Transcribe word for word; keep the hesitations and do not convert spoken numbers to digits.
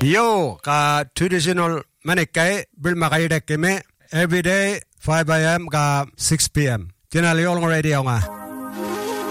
Yo ka traditional manikai bil makai dek keme every day five a m ka six p m Tina liol ngore dia nga.